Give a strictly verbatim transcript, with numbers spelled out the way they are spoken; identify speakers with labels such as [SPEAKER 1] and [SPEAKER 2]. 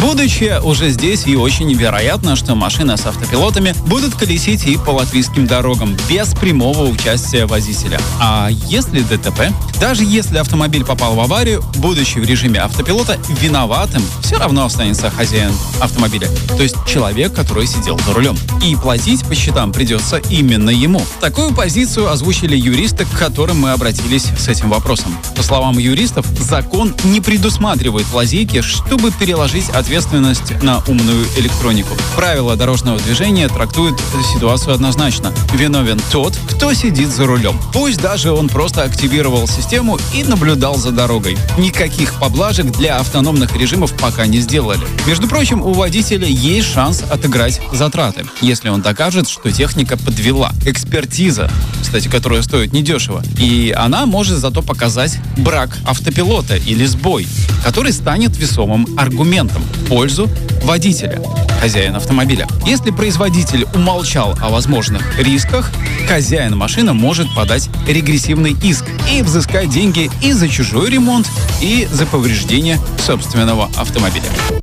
[SPEAKER 1] Будущее уже здесь, и очень вероятно, что машины с автопилотами будут колесить и по латвийским дорогам без прямого участия водителя. А если ДТП? Даже если автомобиль попал в аварию, будучи в режиме автопилота, виноватым все равно останется хозяин автомобиля, то есть человек, который сидел за рулем. И платить по счетам придется именно ему. Такую позицию озвучили юристы, к которым мы обратились с этим вопросом. По словам юристов, закон не предусматривает лазейки, чтобы переложить ответственность на умную электронику. Правила дорожного движения трактуют ситуацию однозначно. Виновен тот, кто сидит за рулем. Пусть даже он просто активировал систему и наблюдал за дорогой. Никаких поблажек для автономных режимов пока не сделали. Между прочим, у водителя есть шанс отыграть затраты, если он докажет, что техника подвела. Экспертиза, кстати, которая стоит недешево. И она может зато показать брак автопилота или сбой, который станет весомым аргументом в пользу водителя, хозяина автомобиля. Если производитель умолчал о возможных рисках, хозяин машины может подать регрессивный иск и взыскать деньги и за чужой ремонт, и за повреждение собственного автомобиля.